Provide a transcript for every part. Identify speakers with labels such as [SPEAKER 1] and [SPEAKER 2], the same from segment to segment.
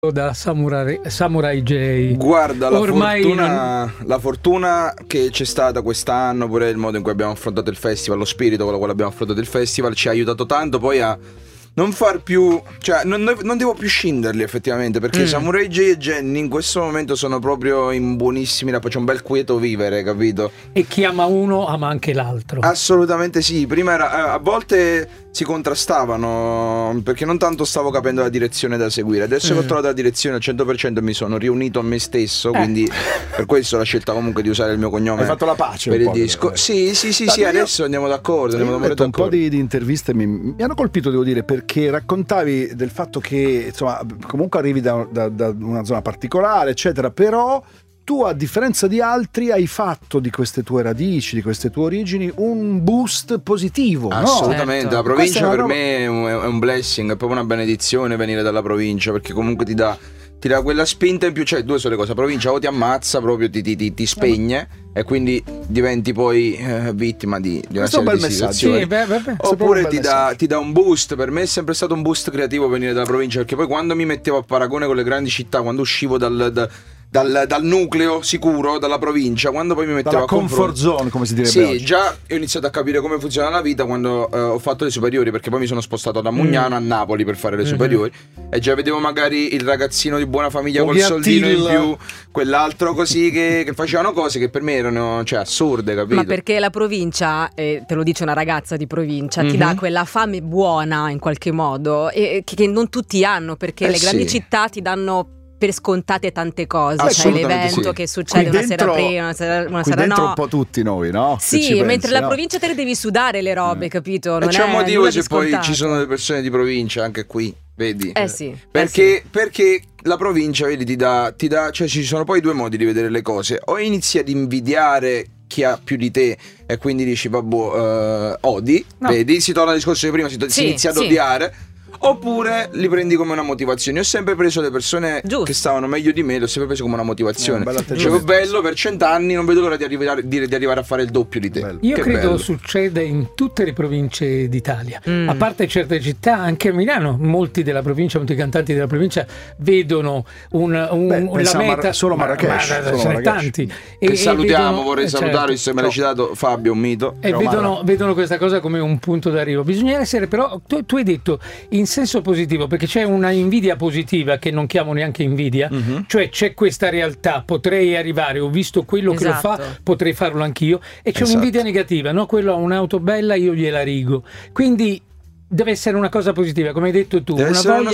[SPEAKER 1] da Samurai J.
[SPEAKER 2] Guarda, la fortuna che c'è stata quest'anno, pure il modo in cui abbiamo affrontato il festival, lo spirito con il quale abbiamo affrontato il festival ci ha aiutato tanto poi a non far più, cioè non devo più scinderli effettivamente, perché Samurai J e Jenny in questo momento sono proprio in buonissimi rapporti, c'è un bel quieto vivere, capito?
[SPEAKER 1] E chi ama uno ama anche l'altro.
[SPEAKER 2] Assolutamente sì, prima a volte si contrastavano perché non tanto stavo capendo la direzione da seguire, adesso che ho trovato la direzione al 100% mi sono riunito a me stesso, quindi per questo la scelta comunque di usare il mio cognome.
[SPEAKER 3] Hai fatto la pace
[SPEAKER 2] per
[SPEAKER 3] un
[SPEAKER 2] il
[SPEAKER 3] po',
[SPEAKER 2] disco. Sì, adesso andiamo d'accordo.
[SPEAKER 3] Io ho letto un po' di interviste, mi hanno colpito, devo dire, perché raccontavi del fatto che insomma comunque arrivi da una zona particolare eccetera, però tu, a differenza di altri, hai fatto di queste tue radici, di queste tue origini, un boost positivo.
[SPEAKER 2] Assolutamente,
[SPEAKER 1] Certo.
[SPEAKER 2] La provincia per me è un blessing, è proprio una benedizione venire dalla provincia, perché comunque ti dà quella spinta in più. Cioè, due sono le cose: la provincia o ti ammazza, proprio ti spegne, e quindi diventi poi vittima di una serie di situazioni.
[SPEAKER 1] Sì,
[SPEAKER 2] oppure ti dà un boost. Per me è sempre stato un boost creativo venire dalla provincia, perché poi quando mi mettevo a paragone con le grandi città, quando uscivo dal nucleo sicuro, dalla provincia, quando poi mi mettevo
[SPEAKER 3] dalla comfort zone, come si direbbe oggi.
[SPEAKER 2] Già ho iniziato a capire come funziona la vita quando ho fatto le superiori, perché poi mi sono spostato da Mugnano a Napoli per fare le superiori, e già vedevo magari il ragazzino di buona famiglia col soldino in più, quell'altro così che facevano cose che per me erano, cioè, assurde, capito?
[SPEAKER 4] Ma perché la provincia, te lo dice una ragazza di provincia, ti dà quella fame buona in qualche modo, che non tutti hanno, perché le grandi città ti danno per scontate tante cose, c'è l'evento che succede una sera prima, una sera
[SPEAKER 3] dentro
[SPEAKER 4] no.
[SPEAKER 3] Un po' tutti noi, no?
[SPEAKER 4] Sì, mentre la provincia te le devi sudare le robe, capito? Non
[SPEAKER 2] c'è un motivo se
[SPEAKER 4] scontato.
[SPEAKER 2] poi ci sono le persone di provincia anche qui, vedi?
[SPEAKER 4] Sì.
[SPEAKER 2] Perché la provincia, vedi, ti dà, cioè ci sono poi due modi di vedere le cose: o inizi ad invidiare chi ha più di te e quindi dici vabbè, odi, vedi, si torna al discorso di prima, si inizia ad odiare. Oppure li prendi come una motivazione. Io ho sempre preso le persone che stavano meglio di me, le ho sempre preso come una motivazione. Dicevo, bello, per 100 anni non vedo l'ora di arrivare a fare il doppio di te.
[SPEAKER 1] Bello. Io credo succeda in tutte le province d'Italia, a parte certe città, anche a Milano, molti della provincia, molti cantanti della provincia vedono la meta.
[SPEAKER 3] Solo Marrakesh,
[SPEAKER 1] sono tanti.
[SPEAKER 2] Che salutiamo, vorrei salutare, se me l'hai citato, Fabio, un mito.
[SPEAKER 1] E vedono questa cosa come un punto d'arrivo. Bisogna essere, però, tu hai detto in senso positivo, perché c'è una invidia positiva che non chiamo neanche invidia, cioè c'è questa realtà, potrei arrivare, ho visto quello che lo fa, potrei farlo anch'io, e c'è un'invidia negativa, no? Quello ha un'auto bella, io gliela rigo, quindi deve essere una cosa positiva, come hai detto tu.
[SPEAKER 2] Deve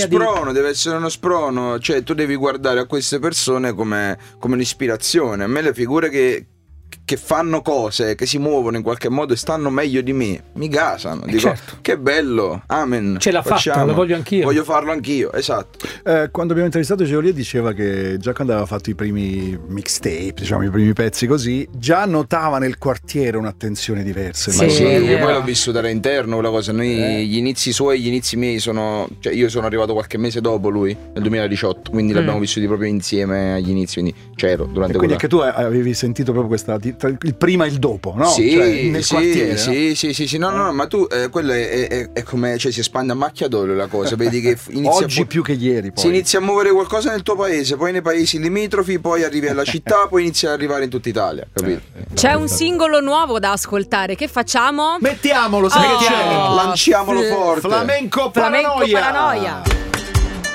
[SPEAKER 2] essere uno sprono, cioè tu devi guardare a queste persone come un'ispirazione. A me le figure che fanno cose, che si muovono in qualche modo e stanno meglio di me, mi gasano. Dico, che bello, amen.
[SPEAKER 1] Ce l'ha fatta, lo voglio anch'io.
[SPEAKER 2] Voglio farlo anch'io, esatto.
[SPEAKER 3] Quando abbiamo intervistato Geolier diceva che già quando aveva fatto i primi mixtape, diciamo i primi pezzi così, già notava nel quartiere un'attenzione diversa.
[SPEAKER 2] Io poi l'ho vissuta da interno quella cosa. Noi gli inizi suoi, gli inizi miei cioè io sono arrivato qualche mese dopo lui, nel 2018, quindi l'abbiamo vissuti proprio insieme agli inizi, quindi c'ero durante
[SPEAKER 3] e quindi anche tu avevi sentito proprio questa, il prima e il dopo, no?
[SPEAKER 2] Sì,
[SPEAKER 3] cioè, nel quartiere,
[SPEAKER 2] sì, no, ma tu quello è come, cioè, si espande a macchia d'olio la cosa, vedi che inizia
[SPEAKER 3] oggi più che ieri poi.
[SPEAKER 2] Si inizia a muovere qualcosa nel tuo paese, poi nei paesi limitrofi, poi arrivi alla città, poi inizia ad arrivare in tutta Italia, capito?
[SPEAKER 4] C'è un singolo nuovo da ascoltare, che facciamo?
[SPEAKER 3] Mettiamolo, sai che c'è?
[SPEAKER 2] Lanciamolo forte.
[SPEAKER 3] Flamenco Paranoia.